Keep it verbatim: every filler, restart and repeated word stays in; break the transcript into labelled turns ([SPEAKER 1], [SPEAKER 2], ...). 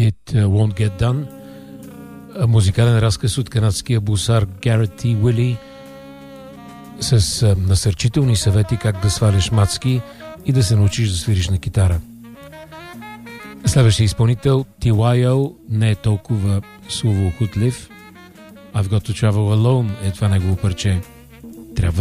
[SPEAKER 1] It Won't Get Done. Музикален разказ от канадския бусар Гарет Т. Уили с насърчителни съвети как да сваляш мацки и да се научиш да свириш на китара. Следващия изпълнител Ти Уай О не е толкова словоохотлив. I've Got to Travel Alone е това негово парче. Трябва